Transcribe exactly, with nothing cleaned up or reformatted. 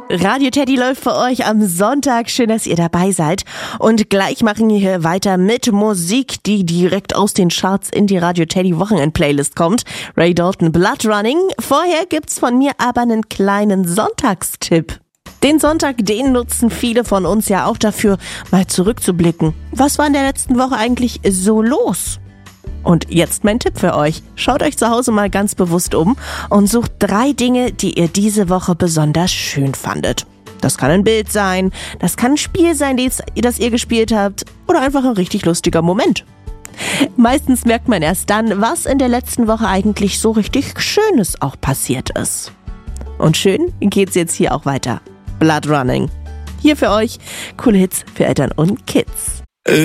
Radio Teddy läuft für euch am Sonntag. Schön, dass ihr dabei seid. Und gleich machen wir hier weiter mit Musik, die direkt aus den Charts in die Radio Teddy Wochenend-Playlist kommt. Ray Dalton, Blood Running. Vorher gibt's von mir aber einen kleinen Sonntagstipp. Den Sonntag, den nutzen viele von uns ja auch dafür, mal zurückzublicken. Was war in der letzten Woche eigentlich so los? Und jetzt mein Tipp für euch. Schaut euch zu Hause mal ganz bewusst um und sucht drei Dinge, die ihr diese Woche besonders schön fandet. Das kann ein Bild sein, das kann ein Spiel sein, das ihr gespielt habt, oder einfach ein richtig lustiger Moment. Meistens merkt man erst dann, was in der letzten Woche eigentlich so richtig Schönes auch passiert ist. Und schön geht's jetzt hier auch weiter. Blood Running. Hier für euch coole Hits für Eltern und Kids.